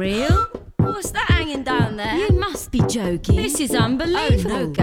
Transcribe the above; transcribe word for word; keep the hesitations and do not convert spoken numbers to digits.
real. What's that hanging down there? You must be joking. This is unbelievable. Oh, no,